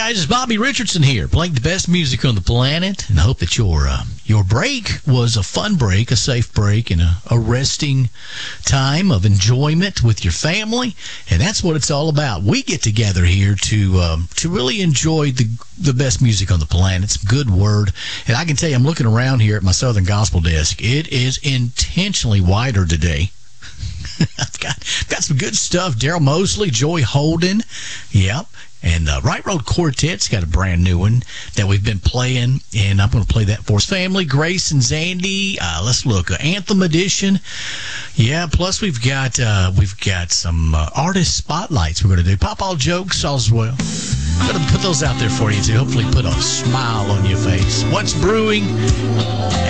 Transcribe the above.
guys, it's Bobby Richardson here, playing the best music on the planet, and I hope that your break was a fun break, a safe break, and a resting time of enjoyment with your family, and that's what it's all about. We get together here to really enjoy the best music on the planet. It's a good word, and I can tell you, I'm looking around here at my Southern Gospel desk. It is intentionally wider today. I've got some good stuff. Daryl Mosley, Joy Holden, yep. And Right Road Quartet's got a brand new one that we've been playing, and I'm going to play that for us. Family, Grace and Zandy. Let's look, Anthem Edition. Yeah, plus we've got some artist spotlights we're going to do. Pop-all jokes as well. I'm going to put those out there for you to hopefully put a smile on your face. What's brewing?